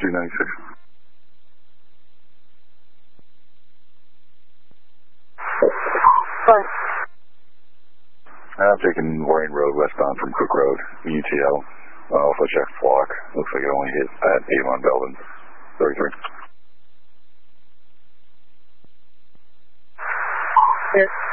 296. Fine. I'm taking Warren Road westbound from Cook Road, UTL. Also check flock. Looks like it only hit at Avon Belden. 33. Yes.